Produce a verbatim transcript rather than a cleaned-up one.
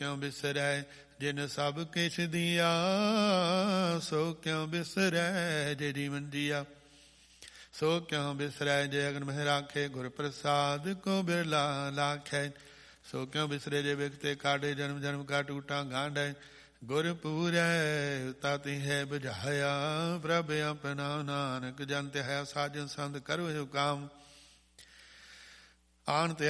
ਕਿਉ ਬਿਸਰੈ ਜਿਨ ਸਭ ਕਿਛ ਦੀਆ, ਸੋ ਕਿਉ ਬਿਸਰੈ ਜੇ ਜੀਵਨ ਜੀਆ। ਸੋ ਕਿਉ ਬਿਸਰੈ ਜੇ ਅਗਨ ਮਹਿ ਰਾਖੇ, ਗੁਰ ਪ੍ਰਸਾਦ ਕੋ ਬਿਰਲਾ ਲਾਖੈ। ਸੋ ਕਿਉ ਬਿਸਰੇ ਜੇ ਵਿਖਤੇ ਕਾਢੇ, ਜਨਮ ਜਨਮ ਕਾ ਟੂਟਾ ਗਾਂਢੈ। ਗੁਰ ਪੂਰੈ ਤਾਤੀ ਹੈ ਬੁਝਾਇਆ, ਪ੍ਰਭ ਆਪਣਾ ਨਾਨਕ ਜਨ ਤੇ ਹੈ। ਸਾਜਨ ਸੰਦ ਕਰੋ ਜੋ ਕਾਮ, ਆਣ ਤੇ